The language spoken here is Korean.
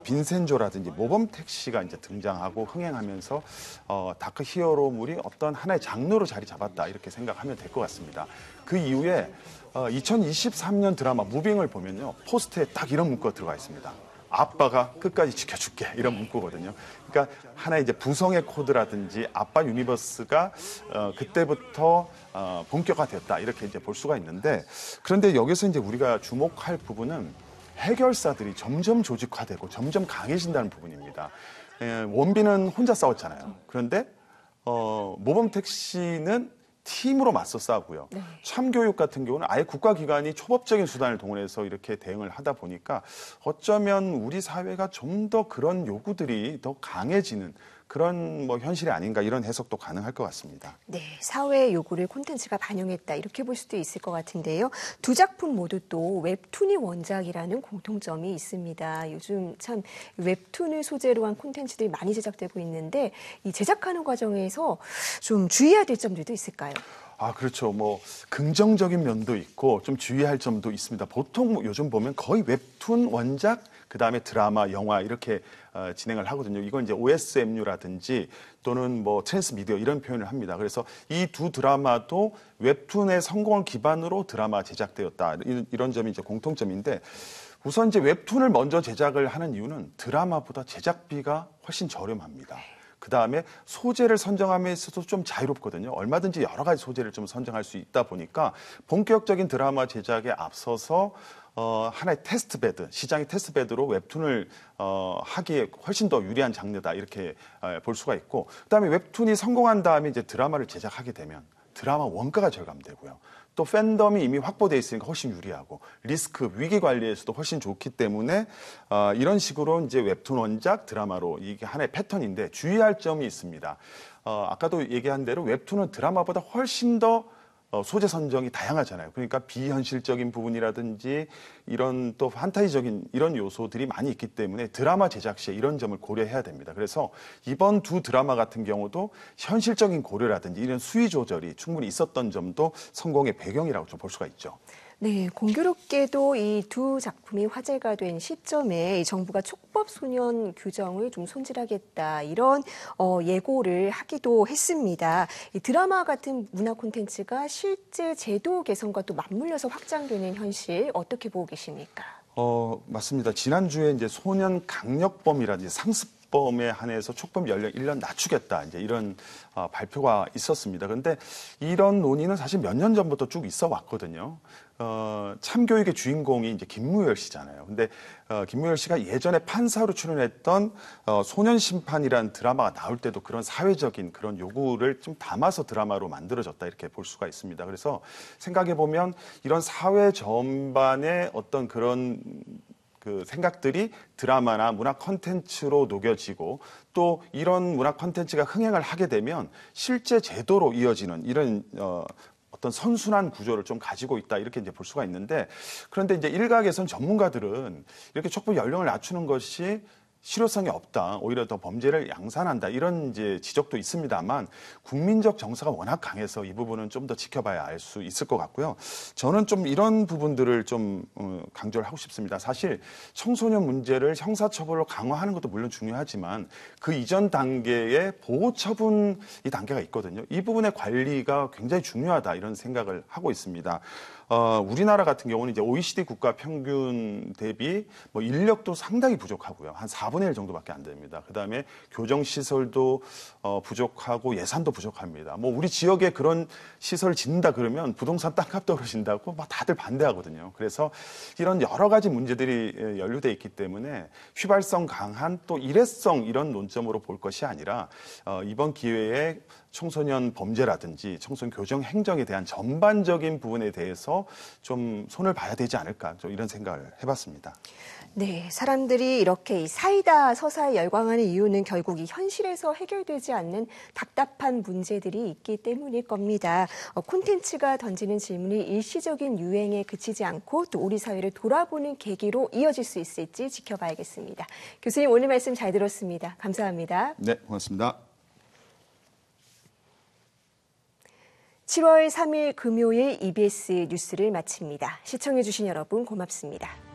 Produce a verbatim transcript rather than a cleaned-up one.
빈센조라든지 모범 택시가 이제 등장하고 흥행하면서 어, 다크 히어로물이 어떤 하나의 장르로 자리 잡았다 이렇게 생각하면 될 것 같습니다. 그 이후에 어, 이천이십삼 년 드라마 무빙을 보면요, 포스트에 딱 이런 문구가 들어가 있습니다. 아빠가 끝까지 지켜줄게, 이런 문구거든요. 그러니까 하나의 이제 부성의 코드라든지 아빠 유니버스가 어, 그때부터 어, 본격화되었다 이렇게 이제 볼 수가 있는데, 그런데 여기서 이제 우리가 주목할 부분은 해결사들이 점점 조직화되고 점점 강해진다는 부분입니다. 에, 원빈은 혼자 싸웠잖아요. 그런데 어, 모범택시는 팀으로 맞서 싸우고요. 네. 참교육 같은 경우는 아예 국가기관이 초법적인 수단을 동원해서 이렇게 대응을 하다 보니까 어쩌면 우리 사회가 좀 더 그런 요구들이 더 강해지는 그런 뭐 현실이 아닌가, 이런 해석도 가능할 것 같습니다. 네, 사회의 요구를 콘텐츠가 반영했다 이렇게 볼 수도 있을 것 같은데요. 두 작품 모두 또 웹툰이 원작이라는 공통점이 있습니다. 요즘 참 웹툰을 소재로 한 콘텐츠들이 많이 제작되고 있는데 이 제작하는 과정에서 좀 주의해야 될 점들도 있을까요? 아, 그렇죠. 뭐 긍정적인 면도 있고 좀 주의할 점도 있습니다. 보통 요즘 보면 거의 웹툰 원작, 그 다음에 드라마, 영화 이렇게 어, 진행을 하거든요. 이건 이제 오에스엠유라든지 또는 뭐 트랜스미디어 이런 표현을 합니다. 그래서 이 두 드라마도 웹툰의 성공을 기반으로 드라마 제작되었다. 이런, 이런 점이 이제 공통점인데, 우선 이제 웹툰을 먼저 제작을 하는 이유는 드라마보다 제작비가 훨씬 저렴합니다. 그 다음에 소재를 선정함에 있어서 좀 자유롭거든요. 얼마든지 여러 가지 소재를 좀 선정할 수 있다 보니까 본격적인 드라마 제작에 앞서서 어, 하나의 테스트베드, 시장의 테스트베드로 웹툰을 어, 하기에 훨씬 더 유리한 장르다 이렇게 어, 볼 수가 있고, 그다음에 웹툰이 성공한 다음에 이제 드라마를 제작하게 되면 드라마 원가가 절감되고요. 또 팬덤이 이미 확보돼 있으니까 훨씬 유리하고 리스크, 위기 관리에서도 훨씬 좋기 때문에 어, 이런 식으로 이제 웹툰 원작 드라마로 이게 하나의 패턴인데, 주의할 점이 있습니다. 어, 아까도 얘기한 대로 웹툰은 드라마보다 훨씬 더 어, 소재 선정이 다양하잖아요. 그러니까 비현실적인 부분이라든지 이런 또 판타지적인 이런 요소들이 많이 있기 때문에 드라마 제작 시에 이런 점을 고려해야 됩니다. 그래서 이번 두 드라마 같은 경우도 현실적인 고려라든지 이런 수위 조절이 충분히 있었던 점도 성공의 배경이라고 좀 볼 수가 있죠. 네, 공교롭게도 이 두 작품이 화제가 된 시점에 정부가 촉법 소년 규정을 좀 손질하겠다 이런 어, 예고를 하기도 했습니다. 이 드라마 같은 문화 콘텐츠가 실제 제도 개선과 또 맞물려서 확장되는 현실 어떻게 보고 계십니까? 어, 맞습니다. 지난주에 이제 소년 강력범이라든지 상습 범에 한해서 촉법 연령 일 년 낮추겠다, 이제 이런 어, 발표가 있었습니다. 그런데 이런 논의는 사실 몇 년 전부터 쭉 있어 왔거든요. 어, 참교육의 주인공이 이제 김무열 씨잖아요. 근데 어, 김무열 씨가 예전에 판사로 출연했던 어, 소년심판이라는 드라마가 나올 때도 그런 사회적인 그런 요구를 좀 담아서 드라마로 만들어졌다 이렇게 볼 수가 있습니다. 그래서 생각해 보면 이런 사회 전반의 어떤 그런 그 생각들이 드라마나 문화 콘텐츠로 녹여지고, 또 이런 문화 콘텐츠가 흥행을 하게 되면 실제 제도로 이어지는 이런 어, 어떤 선순환 구조를 좀 가지고 있다 이렇게 이제 볼 수가 있는데, 그런데 이제 일각에선 전문가들은 이렇게 촉법 연령을 낮추는 것이 실효성이 없다, 오히려 더 범죄를 양산한다, 이런 이제 지적도 있습니다만 국민적 정서가 워낙 강해서 이 부분은 좀 더 지켜봐야 알 수 있을 것 같고요. 저는 좀 이런 부분들을 좀 강조를 하고 싶습니다. 사실 청소년 문제를 형사처벌로 강화하는 것도 물론 중요하지만 그 이전 단계의 보호처분 이 단계가 있거든요. 이 부분의 관리가 굉장히 중요하다 이런 생각을 하고 있습니다. 어, 우리나라 같은 경우는 이제 오이시디 국가 평균 대비 뭐 인력도 상당히 부족하고요. 한 사분의 일 정도밖에 안 됩니다. 그 다음에 교정시설도 어, 부족하고 예산도 부족합니다. 뭐 우리 지역에 그런 시설 짓는다 그러면 부동산 땅값 떨어진다고 막 다들 반대하거든요. 그래서 이런 여러 가지 문제들이 연루돼 있기 때문에 휘발성 강한 또 일회성 이런 논점으로 볼 것이 아니라 어, 이번 기회에 청소년 범죄라든지 청소년 교정 행정에 대한 전반적인 부분에 대해서 좀 손을 봐야 되지 않을까, 좀 이런 생각을 해봤습니다. 네, 사람들이 이렇게 사이다 서사에 열광하는 이유는 결국 이 현실에서 해결되지 않는 답답한 문제들이 있기 때문일 겁니다. 어, 콘텐츠가 던지는 질문이 일시적인 유행에 그치지 않고 또 우리 사회를 돌아보는 계기로 이어질 수 있을지 지켜봐야겠습니다. 교수님, 오늘 말씀 잘 들었습니다. 감사합니다. 네, 고맙습니다. 칠월 삼일 금요일 이비에스 뉴스를 마칩니다. 시청해주신 여러분 고맙습니다.